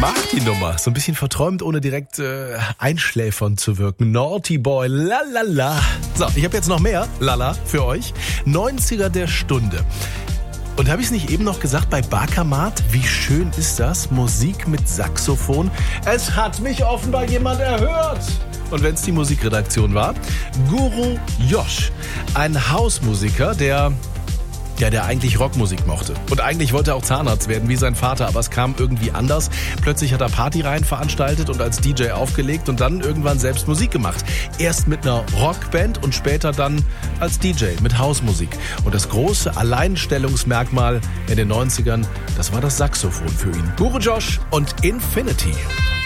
mag die Nummer. So ein bisschen verträumt, ohne direkt einschläfern zu wirken. Naughty Boy, la la la. So, ich habe jetzt noch mehr Lala für euch. 90er der Stunde. Und habe ich es nicht eben noch gesagt bei Barkamat? Wie schön ist das? Musik mit Saxophon. Es hat mich offenbar jemand erhört. Und wenn es die Musikredaktion war, Guru Josh, ein Hausmusiker, der eigentlich Rockmusik mochte. Und eigentlich wollte er auch Zahnarzt werden, wie sein Vater, aber es kam irgendwie anders. Plötzlich hat er Partyreihen veranstaltet und als DJ aufgelegt und dann irgendwann selbst Musik gemacht. Erst mit einer Rockband und später dann als DJ mit Hausmusik. Und das große Alleinstellungsmerkmal in den 90ern, das war das Saxophon für ihn. Guru Josh und Infinity.